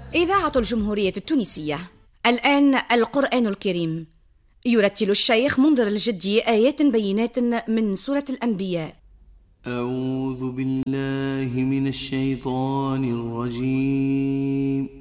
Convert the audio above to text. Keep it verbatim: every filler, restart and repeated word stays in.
إذاعة الجمهورية التونسية. الآن القرآن الكريم. يرتل الشيخ منذر الجدي آيات بينات من سورة الأنبياء. أعوذ بالله من الشيطان الرجيم.